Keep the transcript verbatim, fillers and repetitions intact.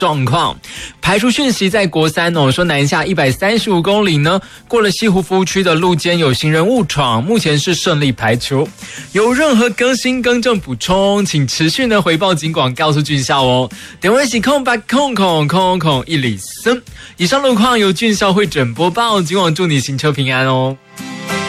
状况。排除讯息在国三哦，说南下一百三十五公里呢，过了西湖服务区的路肩有行人误闯，目前是顺利排除。有任何更新更正补充，请持续呢回报警广告诉军校哦。点位是空白空空空空一里森。以上路况由军校会诊播报，警广祝你行车平安哦。